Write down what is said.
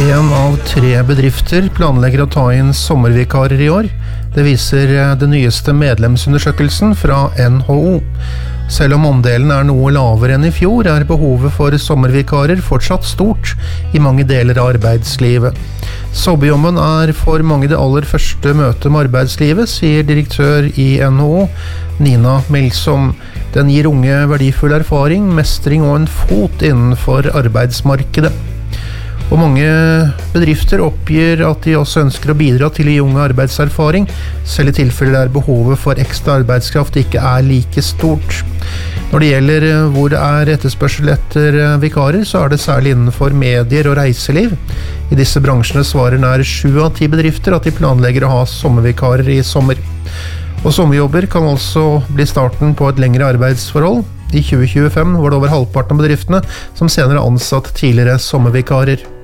En av 3 bedrifter planlegger å ta inn sommervikarer i år. Det viser den nyeste medlemsundersøkelsen fra NHO. Selv om andelen er noe lavere enn i fjor, er behovet for sommervikarer fortsatt stort i mange deler av arbeidslivet. Sommerjobben er for mange det aller første møtet med arbeidslivet, sier direktør i NHO, Nina Melsom. Den gir unge verdifull erfaring, mestring og en fot innenfor arbeidsmarkedet. Og mange bedrifter oppgir at de også ønsker å bidra til å gi unge arbeidserfaring, selv i tilfeller der behovet for ekstra arbeidskraft ikke er like stort. Når det gjelder hvor det er etterspørsel etter vikarer, så er det særlig innenfor medier og reiseliv. I disse bransjene svarer nær 7 av 10 bedrifter at de planlegger å ha sommervikarer i sommer. Og sommerjobber kan altså bli starten på et lengre arbeidsforhold. I 2025 var det over halvparten av bedriftene som senere ansatt tidligere sommervikarer.